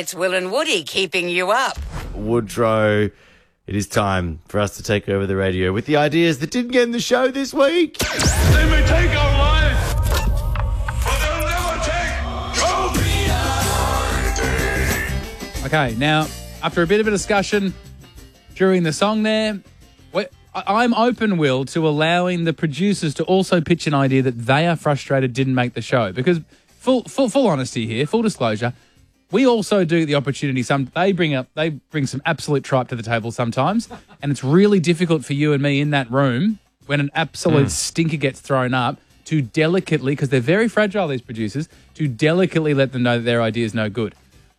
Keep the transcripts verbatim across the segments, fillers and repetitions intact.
It's Will and Woody keeping you up. Woodrow, it is time for us to take over the radio with the ideas that didn't get in the show this week. They may take our lives, but they'll never take trophies. Okay, now, after a bit of a discussion during the song there, we- I- I'm open, Will, to allowing the producers to also pitch an idea that they are frustrated didn't make the show. Because, full full, full honesty here, full disclosure, we also do get the opportunity. Some they bring up they bring some absolute tripe to the table sometimes, and it's really difficult for you and me in that room when an absolute Mm. stinker gets thrown up to delicately, because they're very fragile, these producers, to delicately let them know that their idea is no good.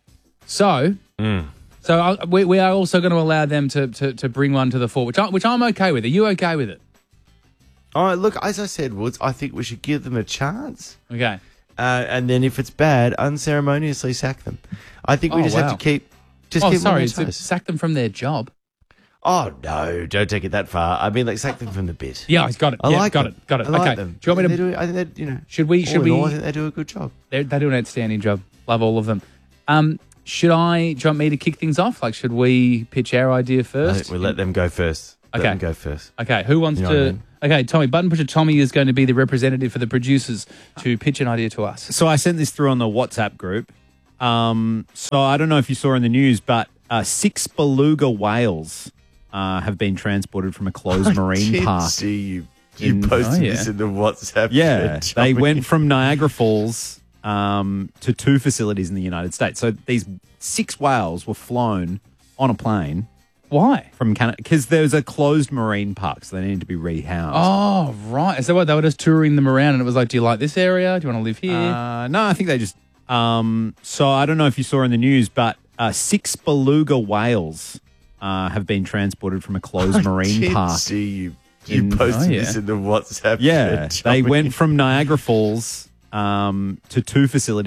So, Mm. so I, we, we are also going to allow them to, to to bring one to the fore, which I, which I'm okay with. Are you okay with it? All right, look, as I said, Woods, I think we should give them a chance. Okay. Uh, and then if it's bad, unceremoniously sack them. I think we Oh, just wow. have to keep... Just oh, keep them on sorry, their to toes. sack them from their job. Oh, no, don't take it that far. I mean, like, sack them from the bit. Yeah, he's got it. I yeah, like got them. it. Got it. I like okay. them. Do you want me They to? do, I think they, you know... Should we? Should all in we? all, I think they do a good job. They they do an outstanding job. Love all of them. Um, should I? Do you want me to kick things off? Like, should we pitch our idea I first? think we'll let them go first. Let Okay. them go first. Okay, who wants You know what I to? mean? Okay, Tommy, Button Pusher Tommy is going to be the representative for the producers to pitch an idea to us. So I sent this through on the WhatsApp group. Um, so I don't know if you saw in the news, but uh, six beluga whales uh, have been transported from a closed I marine did park. see you. You in- posted Oh, yeah. this in the WhatsApp. Yeah, thread, they Tommy. went from Niagara Falls um, to two facilities in the United States. So these six whales were flown on a plane Why? from Canada because there's a closed marine park, so they needed to be rehoused. Oh, right. So what? They were just touring them around, and it was like, "Do you like this area? Do you want to live here?" Uh, no, I think they just. Um, so I don't know if you saw in the news, but uh, six beluga whales uh, have been transported from a closed I marine did park. see you. You in- posted Oh, yeah. this in the WhatsApp. Yeah, thread, they Tommy. went from Niagara Falls um, to two facilities